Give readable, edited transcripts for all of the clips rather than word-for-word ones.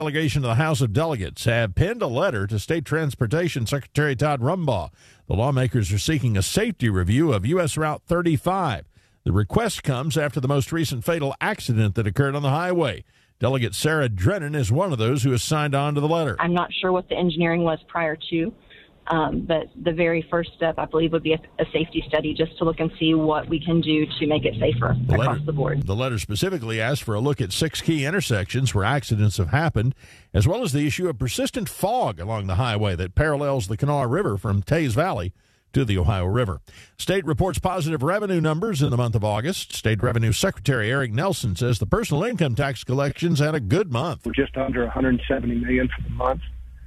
Delegation of the House of Delegates have penned a letter to State Transportation Secretary Todd Rumbaugh. The lawmakers are seeking a safety review of U.S. Route 35. The request comes after the most recent fatal accident that occurred on the highway. Delegate Sarah Drennan is one of those who has signed on to the letter. I'm not sure what the engineering was prior to, but the very first step, I believe, would be a safety study just to look and see what we can do to make it safer across the board. The letter specifically asked for a look at 6 key intersections where accidents have happened, as well as the issue of persistent fog along the highway that parallels the Kanawha River from Teays Valley to the Ohio River. State reports positive revenue numbers in the month of August. State Revenue Secretary Eric Nelson says the personal income tax collections had a good month. We're just under $170 million for the month,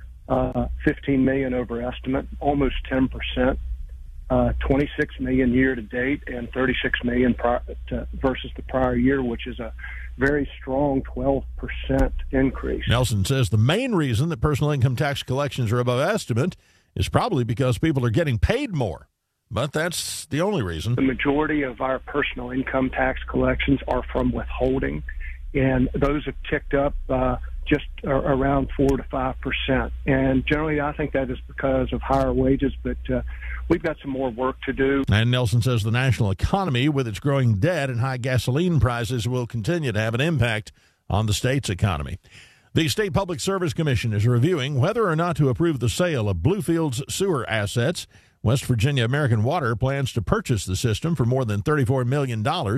$15 million over estimate, almost 10%, $26 million year to date, and $36 million versus the prior year, which is a very strong 12% increase. Nelson says the main reason that personal income tax collections are above estimate is probably because people are getting paid more. But that's the only reason. The majority of our personal income tax collections are from withholding, and those have ticked up just around 4 to 5%. And generally, I think that is because of higher wages, but we've got some more work to do. And Nelson says the national economy, with its growing debt and high gasoline prices, will continue to have an impact on the state's economy. The State Public Service Commission is reviewing whether or not to approve the sale of Bluefield's sewer assets. West Virginia American Water plans to purchase the system for more than $34 million,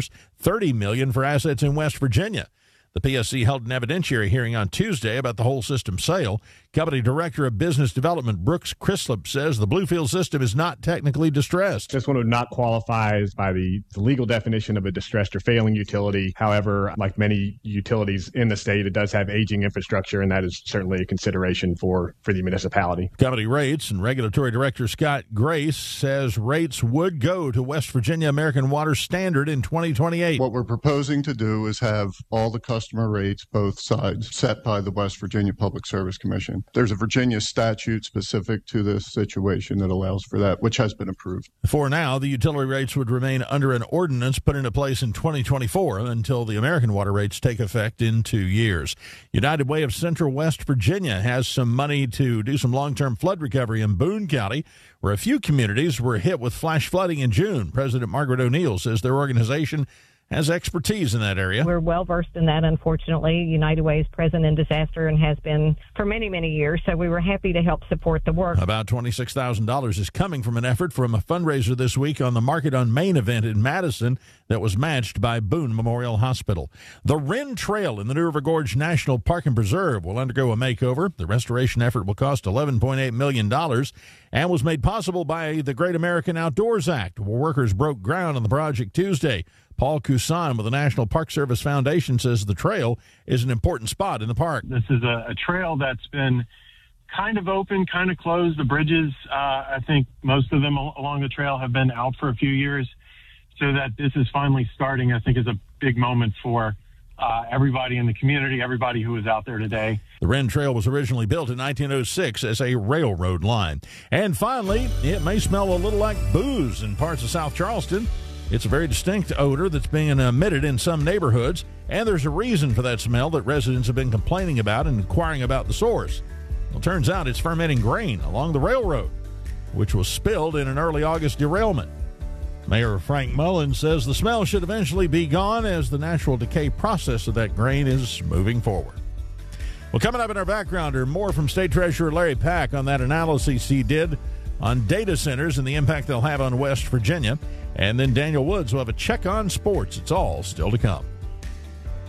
$30 million for assets in West Virginia. The PSC held an evidentiary hearing on Tuesday about the whole system sale. Company Director of Business Development Brooks Crislip says the Bluefield system is not technically distressed. This one would not qualify by the legal definition of a distressed or failing utility. However, like many utilities in the state, it does have aging infrastructure, and that is certainly a consideration for the municipality. Company rates and Regulatory Director Scott Grace says rates would go to West Virginia American Water standard in 2028. What we're proposing to do is have all the customer rates, both sides, set by the West Virginia Public Service Commission. There's a Virginia statute specific to this situation that allows for that, which has been approved. For now, the utility rates would remain under an ordinance put into place in 2024 until the American Water rates take effect in 2 years. United Way of Central West Virginia has some money to do some long-term flood recovery in Boone County, where a few communities were hit with flash flooding in June. President Margaret O'Neill says their organization has expertise in that area. We're well versed in that, unfortunately. United Way is present in disaster and has been for many, many years, so we were happy to help support the work. About $26,000 is coming from an effort from a fundraiser this week on the Market on Main event in Madison that was matched by Boone Memorial Hospital. The Wren Trail in the New River Gorge National Park and Preserve will undergo a makeover. The restoration effort will cost $11.8 million and was made possible by the Great American Outdoors Act, where workers broke ground on the project Tuesday. Paul Cousin with the National Park Service Foundation says the trail is an important spot in the park. This is a trail that's been kind of open, kind of closed. The bridges, I think most of them along the trail have been out for a few years. So that this is finally starting, I think, is a big moment for everybody in the community, everybody who is out there today. The Wren Trail was originally built in 1906 as a railroad line. And finally, it may smell a little like booze in parts of South Charleston. It's a very distinct odor that's being emitted in some neighborhoods, and there's a reason for that smell that residents have been complaining about and inquiring about the source. Well, it turns out it's fermenting grain along the railroad, which was spilled in an early August derailment. Mayor Frank Mullins says the smell should eventually be gone as the natural decay process of that grain is moving forward. Well, coming up in our backgrounder, more from State Treasurer Larry Pack on that analysis he did on data centers and the impact they'll have on West Virginia. And then Daniel Woods will have a check on sports. It's all still to come.